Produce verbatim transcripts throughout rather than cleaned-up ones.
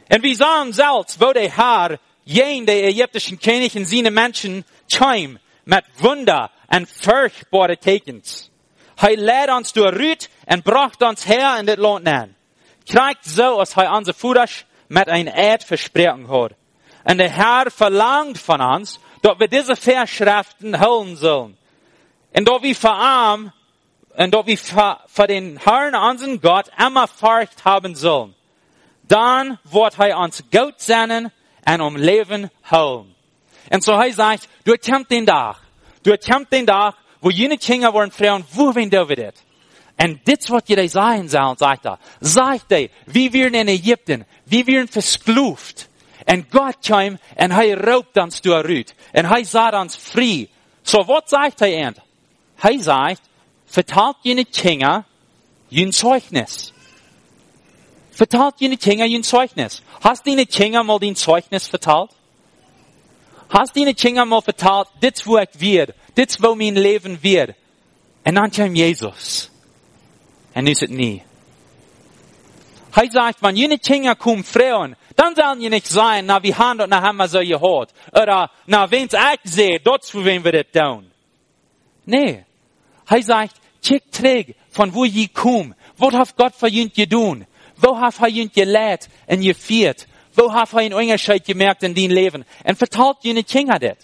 En wie sahen zelfs, wo de Herr jen de Ägyptischen König en seine Menschen tjeim met Wunder en furchtbare tekens. Hij leid ons door Ruut en bracht ons her in dit land aan. Krijgt zo als hij onze voeders met een eed verspreken had. En de Herr verlangt van ons, dat we deze Verschriften houden zullen. En dat we voor hem, en dat we voor den Herrn unseren Gott immer Furcht haben sollen. Dan wordt hij ons goed zenden en om leven houden. En zo hij zegt, du komt den dag, du komt den dag, wo jene Kinder worden vragen, wo wen du dit? En dit is wat je zeggen zal, zegt hij. Zegt hij, wie werden in Egypten, wie werden verskloofd. En God kwam en hij roopt ons door uit. En hij zet ons vrij. So wat zegt hij aan? Hij zegt, vertelt jene Kinder je Zeugnis. Vertelt jene Kinder je Zeugnis. Hast die Kinder mal den Zeugnis vertelt? Hast die Kinder mal vertelt, dit wo ik werd, dit wo mijn leven werd. En dan kwam Jezus. En nu is het niet. Hij zegt, wenn jene Kinder komen vragen, dan zullen je niet zeggen, na wie haben dat na hem zo gehoord. Oder, na wens ik zei, dat is voor wen we dit doen. Nee. Hij zegt, kijk terug van wo je komt. Wat heeft God voor je gedaan? Wo heeft hij je geleid en gevierd? Wo heeft hij een onderscheid gemerkt in die leven? En vertelt je Kinder dit.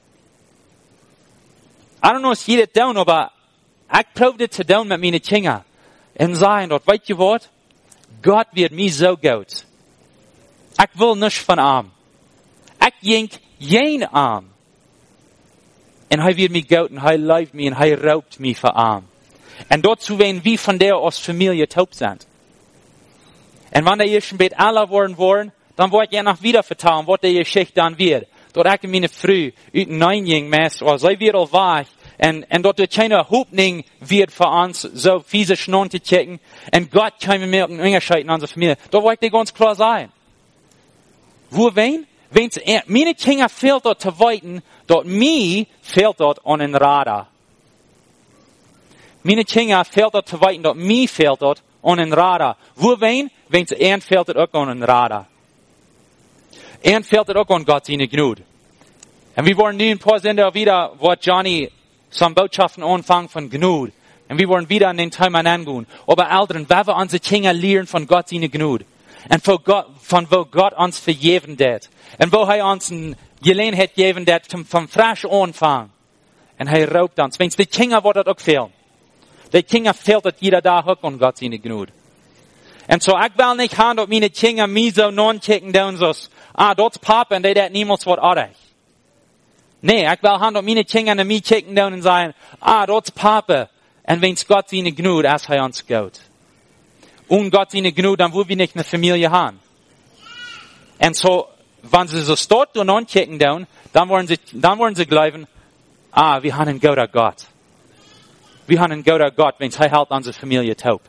I don't know of je dit doen, maar ik probeer dit te doen met mijn Kinder. En zeggen dat, weet je wat? God wird mij zo goed. Ik wil niks van hem. Ik jenk geen aan. En hij wird mij goed en hij leidt mij en hij roopt mij voor hem. En dazu werden wie van der als familie taub zijn. En wanneer je schon bet aller worden worden, dan wordt je nog wieder vertellen wat de Geschichte dan weer. Dat ik en mijn vrouw uit neunjing mes, of zij weer al weg. En, en dat er keine Hoffnung wird für uns, so fiese Schnurren zu checken. Und Gott kann mir mehr Unterscheid in unserer Familie. Da wollte ich ganz klar sein. Wo wen? Wenn's, meine Kinder fehlt dort zu weiten, dort mir fehlt dort an den Radar. Meine Kinder fehlt dort zu weiten, dort mir fehlt dort an den Radar. Wo wen? Wenn's ein fehlt dort auch an den Radar. Ein fehlt dort auch an Gott seine Gnade. Und wir wollen nun ein paar Sender wieder, wo Johnny some Botschaften anfangen von Gnade. Und wir wollen wieder an den Thema angehen. Aber Eltern, wenn wir unsere Kinder lernen von Gott seine Gnade. Und von, Gott, von wo Gott uns vergeben hat. Und wo er uns eine Gelegenheit gegeben hat, vom frisch Anfang. Und er raubt uns. Wenn es die Kinder wird das auch fehlen. Die Kinder fehlt das jeder Tag auch an Gott seine Gnade. Und so, ich will nicht haben, dass meine Kinder mich so non-checken, und so, ah, das ist Papa, und der hat niemals was anderes. Nee, ich will haben, dass meine Kinder an mich checken und sagen, ah, das ist Papa. Und wenn es Gott seine Gnade, ist er uns gut. Und Gott seine Gnade, dann wollen wir nicht eine Familie haben. Und so, wenn sie so dort und anchecken, dann wollen sie, dann wollen sie glauben, ah, wir haben einen guten Gott. Wir haben einen guten Gott, wenn es hält unsere Familie taub.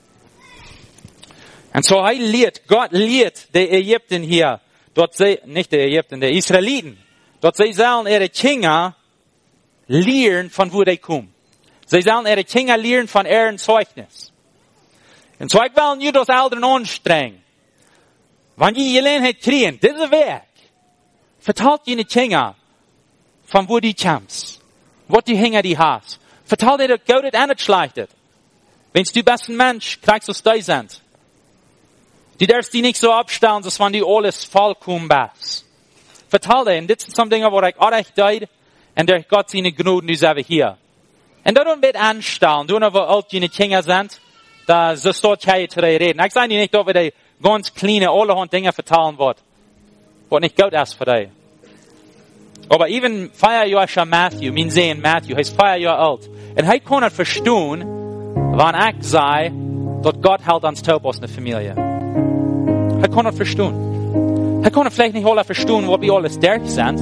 Und so, er lehrt, Gott lehrt die Ägypten hier, dort sie, nicht die Ägypten, die Israeliten, dort sie sollen ihre Kinder lernen, von wo die kommen. Sie sollen ihre Kinder lernen von ihrem Zeugnis. Und so, ich will nicht das Eltern anstrengen. Wenn die Gelegenheit kriegen, diese Weg, vertelt ihnen Kinder, von wo die kommst, was die Hinger die hast. Vertelt ihr das Gutes und das Schlechtes. Wenn du bist ein Mensch, kriegst du es da sind. Du darfst die nicht so abstellen, als wenn du alles vollkommen bist. Vertel dir, und das sind some Dinge, wo ich auch echt deid, und durch Gott seine Gnade, du selber hier. Und da don't mit anstellen, du noch, wo alt deine Kinder sind, da so dort kann ich zu dir reden. Ich sage dir nicht, dass wir die ganz kleine, allerhand Dinge vertellen wird, was nicht gut ist für dich. Aber even vier Jahre schon Matthew, mein Sohn Matthew, er ist vier Jahre alt. Und er kann nicht verstehen, wenn ich sage, dass Gott hält uns taub aus einer Familie. Er kann nicht verstehen. Er kann vielleicht nicht alle verstehen, wo wir alles durch sind.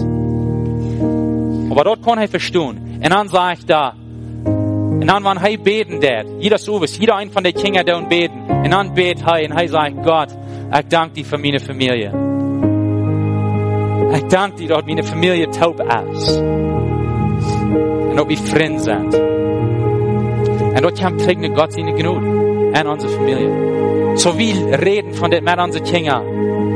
Aber dort kann er verstehen. Und dann sage ich da, und dann, wenn er beten wird, jeder so ist, jeder ein von den Kindern, der beten, und dann betet er, und er sagt, Gott, ich danke dir für meine Familie. Ich danke dir, dass meine Familie taub ist. Und dass wir Freunde sind. Und dort kommt kriegen Gott seine Gnade an unsere Familie. So wir reden von dem mit unseren Kindern.